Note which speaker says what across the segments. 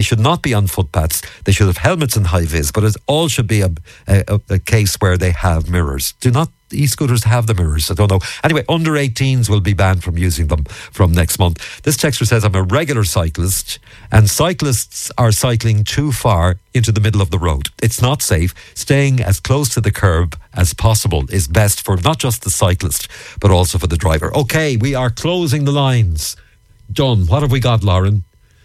Speaker 1: should not be on footpaths. They should have helmets and high-vis, but it all should be a case where they have mirrors. Do not e-scooters have the mirrors? I don't know. Anyway, under 18s will be banned from using them from next month. This texter says, I'm a regular cyclist and cyclists are cycling too far into the middle of the road. It's not safe. Staying as close to the curb as possible is best for not just the cyclist, but also for the driver. Okay, we are closing the lines. Done. What have we got, Lauren?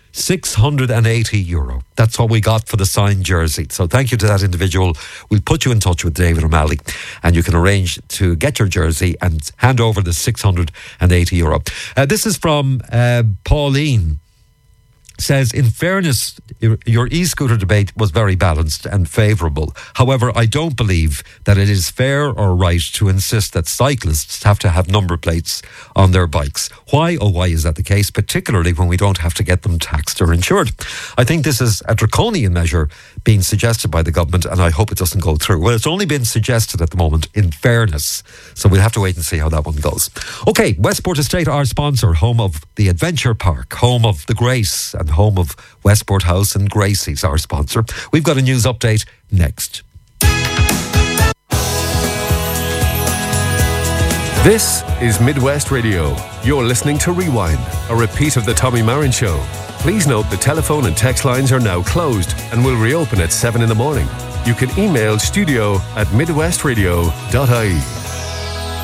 Speaker 1: €680. That's what we got for the signed jersey. So thank you to that individual. We'll put you in touch with David O'Malley and you can arrange to get your jersey and hand over the €680. This is from Pauline. Says, in fairness, your e-scooter debate was very balanced and favourable. However, I don't believe that it is fair or right to insist that cyclists have to have number plates on their bikes. Why, oh why is that the case, particularly when we don't have to get them taxed or insured? I think this is a draconian measure being suggested by the government and I hope it doesn't go through. Well, it's only been suggested at the moment, in fairness. So we'll have to wait and see how that one goes. Okay, Westport Estate, our sponsor, home of the Adventure Park, home of the Grace and home of Westport House and Gracie's, our sponsor. We've got a news update next.
Speaker 2: This is Midwest Radio. You're listening to Rewind, a repeat of the Tommy Marin Show. Please note the telephone and text lines are now closed and will reopen at 7 in the morning. You can email studio@midwestradio.ie.